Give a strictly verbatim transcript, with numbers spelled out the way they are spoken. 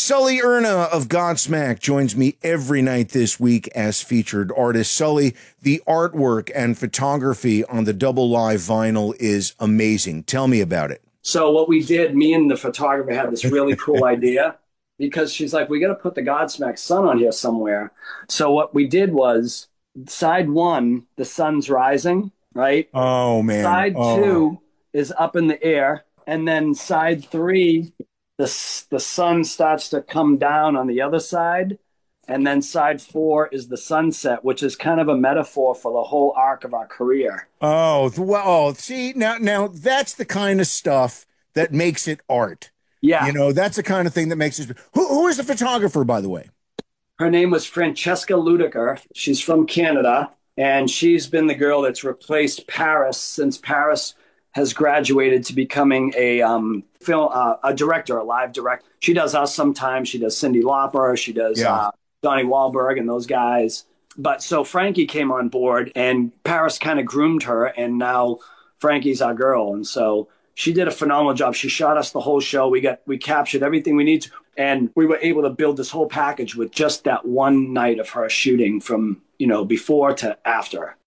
Sully Erna of Godsmack joins me every night this week as featured artist. Sully, the artwork and photography on the double live vinyl is amazing. Tell me about it. So what we did, me and the photographer had this really cool idea because she's like, we got to put the Godsmack sun on here somewhere. So what we did was side one, the sun's rising, right? Oh, man. Side oh. two is up in the air. And then side three, the, the sun starts to come down on the other side. And then side four is the sunset, which is kind of a metaphor for the whole arc of our career. Oh, well, see, now, now that's the kind of stuff that makes it art. Yeah. You know, that's the kind of thing that makes it. Who, who is the photographer, by the way? Her name was Francesca Ludiker. She's from Canada, and she's been the girl that's replaced Paris since Paris has graduated to becoming a um, film, uh, a director, a live director. She does us sometimes. She does Cyndi Lauper. She does Yeah. uh, Donnie Wahlberg and those guys. But so Frankie came on board, and Paris kind of groomed her, and now Frankie's our girl. And so she did a phenomenal job. She shot us the whole show. We got we captured everything we need to, and we were able to build this whole package with just that one night of her shooting from, you know, before to after.